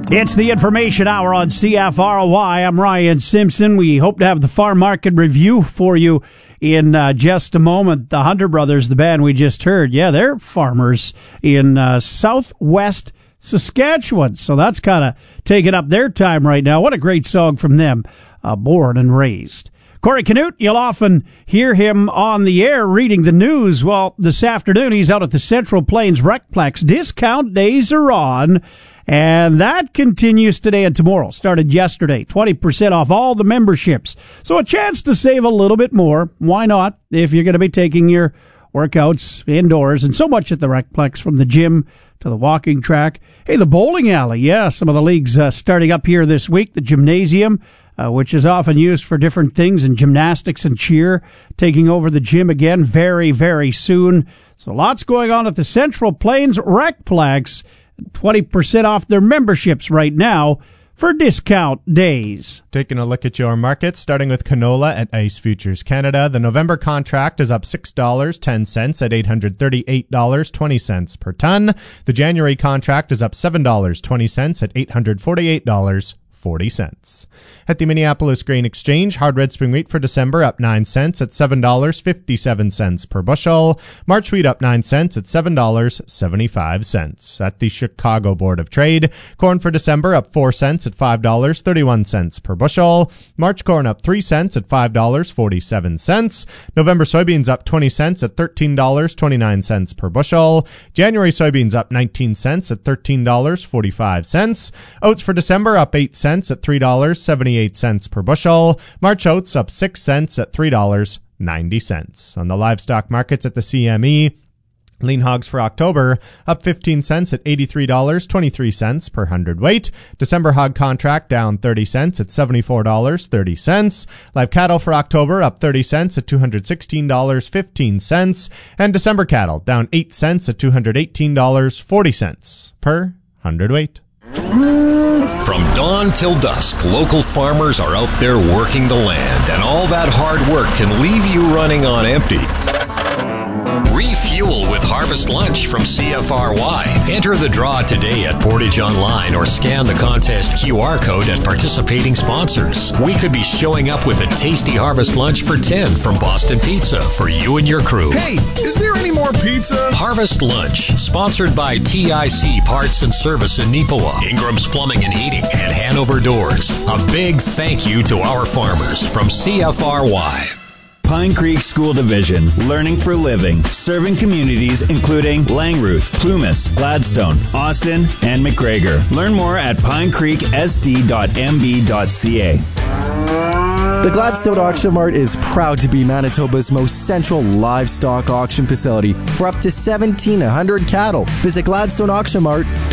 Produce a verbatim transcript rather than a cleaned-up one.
It's the Information Hour on C F R Y. I'm Ryan Simpson. We hope to have the farm market review for you in uh, just a moment. The Hunter Brothers, the band we just heard, yeah, they're farmers in uh, southwest Saskatchewan. So that's kind of taking up their time right now. What a great song from them, uh, born and raised. Corey Canute, you'll often hear him on the air reading the news. Well, this afternoon he's out at the Central Plains Recplex. Discount days are on, and that continues today and tomorrow. Started yesterday, twenty percent off all the memberships. So a chance to save a little bit more. Why not, if you're going to be taking your workouts indoors, and so much at the Recplex, from the gym to the walking track. Hey, the bowling alley, yeah, some of the leagues uh, starting up here this week. The gymnasium, uh, which is often used for different things, and gymnastics and cheer, taking over the gym again very, very soon. So lots going on at the Central Plains Recplex. twenty percent off their memberships right now for discount days. Taking a look at your market, starting with canola at Ice Futures Canada. The November contract is up six dollars and ten cents at eight hundred thirty-eight dollars and twenty cents per ton. The January contract is up seven dollars and twenty cents at eight hundred forty-eight dollars and forty cents. At the Minneapolis Grain Exchange, hard red spring wheat for December up nine cents at seven dollars and fifty-seven cents per bushel. March wheat up nine cents at seven dollars and seventy-five cents. At the Chicago Board of Trade, corn for December up four cents at five dollars and thirty-one cents per bushel. March corn up three cents at five dollars and forty-seven cents. November soybeans up twenty cents at thirteen dollars and twenty-nine cents per bushel. January soybeans up nineteen cents at thirteen dollars and forty-five cents. Oats for December up eight cents at three dollars and seventy-eight cents per bushel. March oats up six cents at three dollars and ninety cents. On the livestock markets at the C M E, lean hogs for October up fifteen cents at eighty-three dollars and twenty-three cents per hundredweight. December hog contract down thirty cents at seventy-four dollars and thirty cents. Live cattle for October up thirty cents at two hundred sixteen dollars and fifteen cents. And December cattle down eight cents at two hundred eighteen dollars and forty cents per hundredweight. From dawn till dusk, local farmers are out there working the land, and all that hard work can leave you running on empty. Refuel with Harvest Lunch from C F R Y. Enter the draw today at Portage Online or scan the contest Q R code at participating sponsors. We could be showing up with a tasty Harvest Lunch for ten from Boston Pizza for you and your crew. Hey, is there any more pizza? Harvest Lunch, sponsored by T I C Parts and Service in Neepawa, Ingram's Plumbing and Heating, and Hanover Doors. A big thank you to our farmers from C F R Y. Pine Creek School Division, learning for living, serving communities including Langruth, Plumas, Gladstone, Austin, and McGregor. Learn more at pine creek s d dot m b dot c a. The Gladstone Auction Mart is proud to be Manitoba's most central livestock auction facility for up to seventeen hundred cattle. Visit gladstone auction mart dot com.